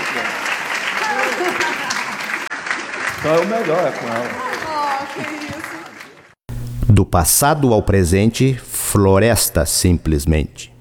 Então é o melhor com ela. Que isso. Do passado ao presente, floresta simplesmente.